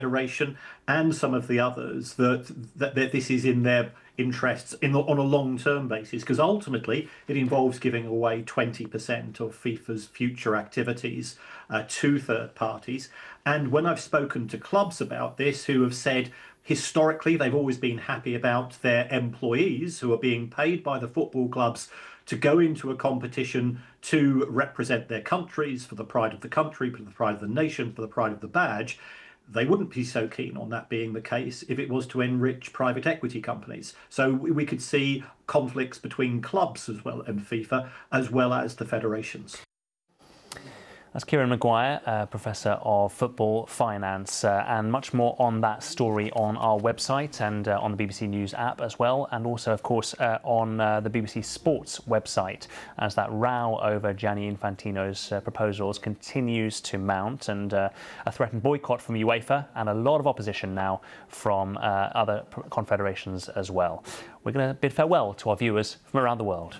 Federation and some of the others that this is in their interests on a long-term basis, because ultimately it involves giving away 20% of FIFA's future activities to third parties. And when I've spoken to clubs about this, who have said historically they've always been happy about their employees who are being paid by the football clubs to go into a competition to represent their countries for the pride of the country, for the pride of the nation, for the pride of the badge, they wouldn't be so keen on that being the case if it was to enrich private equity companies. So we could see conflicts between clubs as well and FIFA, as well as the federations. That's Kieran Maguire, Professor of Football Finance, and much more on that story on our website and on the BBC News app as well, and also, of course, on the BBC Sports website, as that row over Gianni Infantino's proposals continues to mount, and a threatened boycott from UEFA and a lot of opposition now from other confederations as well. We're going to bid farewell to our viewers from around the world.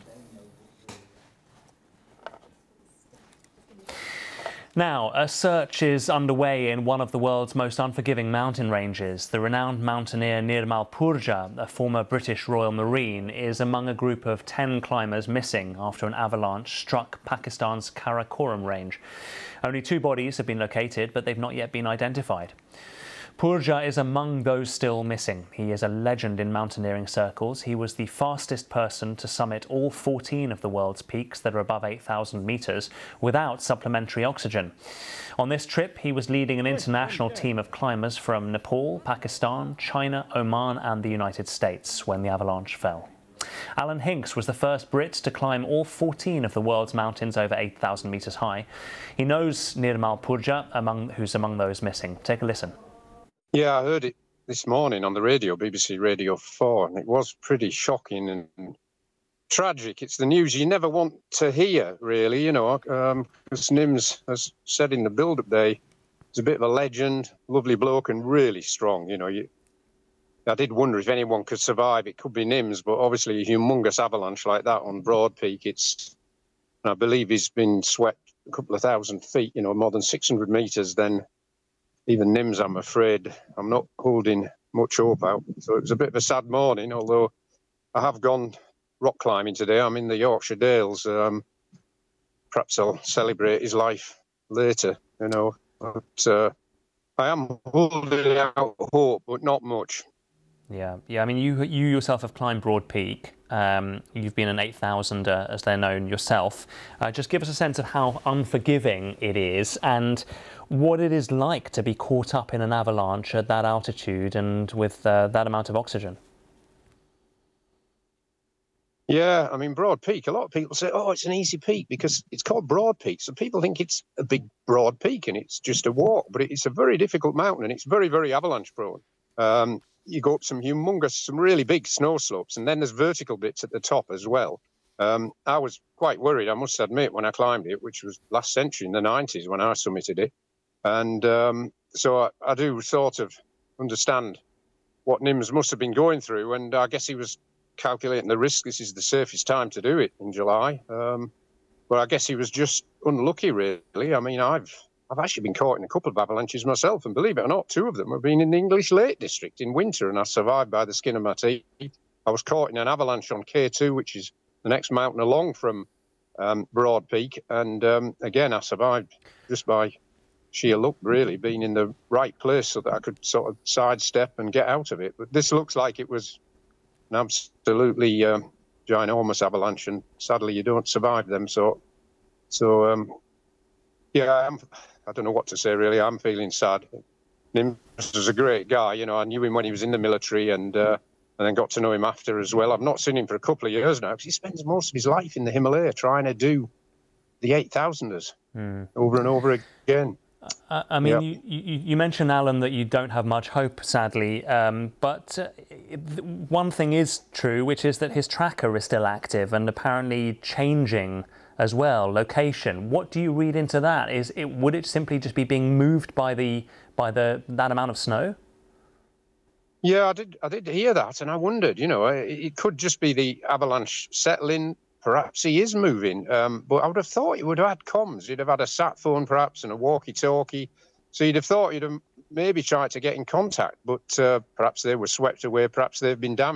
Now, a search is underway in one of the world's most unforgiving mountain ranges. The renowned mountaineer Nirmal Purja, a former British Royal Marine, is among a group of 10 climbers missing after an avalanche struck Pakistan's Karakoram range. Only 2 bodies have been located, but they've not yet been identified. Purja is among those still missing. He is a legend in mountaineering circles. He was the fastest person to summit all 14 of the world's peaks that are above 8,000 metres without supplementary oxygen. On this trip, he was leading an international team of climbers from Nepal, Pakistan, China, Oman and the United States when the avalanche fell. Alan Hinks was the first Brit to climb all 14 of the world's mountains over 8,000 metres high. He knows Nirmal Purja, who's among those missing. Take a listen. Yeah, I heard it this morning on the radio, BBC Radio 4, and it was pretty shocking and tragic. It's the news you never want to hear, really, you know, because Nims, as said in the build-up day, is a bit of a legend, lovely bloke and really strong, you know. I did wonder if anyone could survive. It could be Nims, but obviously a humongous avalanche like that on Broad Peak, I believe he's been swept a couple of thousand feet, you know, more than 600 metres, then even Nims, I'm afraid, I'm not holding much hope out. So it was a bit of a sad morning, although I have gone rock climbing today. I'm in the Yorkshire Dales. Perhaps I'll celebrate his life later, you know. But I am holding out hope, but not much. Yeah. I mean, you yourself have climbed Broad Peak. You've been an 8,000er, as they're known, yourself. Just give us a sense of how unforgiving it is and what it is like to be caught up in an avalanche at that altitude and with that amount of oxygen. Yeah, I mean, Broad Peak, a lot of people say, oh, it's an easy peak because it's called Broad Peak. So people think it's a big broad peak and it's just a walk, but it's a very difficult mountain and it's very, very avalanche prone. You go up some really big snow slopes, and then there's vertical bits at the top as well. I was quite worried, I must admit, when I climbed it, which was last century in the 90s when I summited it. And so I do sort of understand what Nims must have been going through, and I guess he was calculating the risk. This is the safest time to do it in July. But I guess he was just unlucky, really. I mean, I've actually been caught in a couple of avalanches myself, and believe it or not, 2 of them have been in the English Lake District in winter, and I survived by the skin of my teeth. I was caught in an avalanche on K2, which is the next mountain along from Broad Peak, and again, I survived just by sheer luck, really, being in the right place so that I could sort of sidestep and get out of it. But this looks like it was an absolutely ginormous avalanche, and sadly, you don't survive them. So yeah, I don't know what to say, really. I'm feeling sad. Nims was a great guy. You know, I knew him when he was in the military and then got to know him after as well. I've not seen him for a couple of years now because he spends most of his life in the Himalaya trying to do the 8,000ers over and over again. I mean, you mentioned, Alan, that you don't have much hope, sadly, but one thing is true, which is that his tracker is still active and apparently changing as well, location. What do you read into that? Would it simply just be being moved by that amount of snow? Yeah, I did hear that, and I wondered, you know, it could just be the avalanche settling. Perhaps he is moving, but I would have thought he would have had comms. He'd have had a sat phone, perhaps, and a walkie-talkie. So you'd have thought he'd have maybe tried to get in contact, but perhaps they were swept away, perhaps they've been damaged.